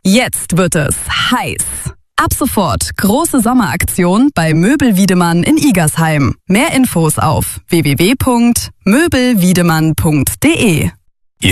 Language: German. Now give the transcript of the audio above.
Jetzt wird es heiß. Ab sofort große Sommeraktion bei Möbel Wiedemann in Igersheim. Mehr Infos auf www.möbelwiedemann.de.